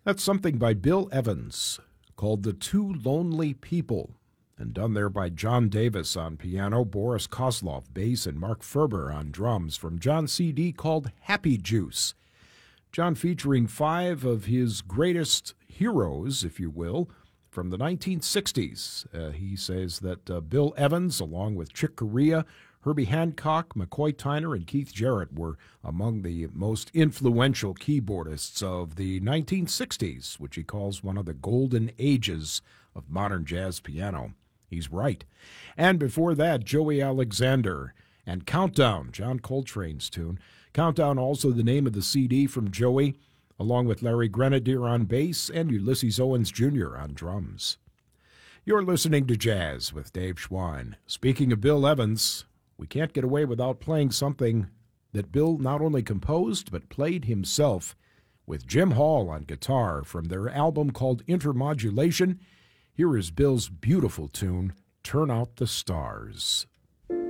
That's something by Bill Evans called The Two Lonely People, and done there by John Davis on piano, Boris Kozlov bass, and Mark Ferber on drums from John's CD called Happy Juice. John featuring 5 of his greatest heroes, if you will, from the 1960s. He says that Bill Evans, along with Chick Corea, Herbie Hancock, McCoy Tyner, and Keith Jarrett were among the most influential keyboardists of the 1960s, which he calls one of the golden ages of modern jazz piano. He's right. And before that, Joey Alexander and Countdown, John Coltrane's tune. Countdown, also the name of the CD from Joey, along with Larry Grenadier on bass and Ulysses Owens Jr. on drums. You're listening to Jazz with Dave Schwein. Speaking of Bill Evans, we can't get away without playing something that Bill not only composed but played himself, with Jim Hall on guitar from their album called Intermodulation. Here is Bill's beautiful tune, Turn Out the Stars.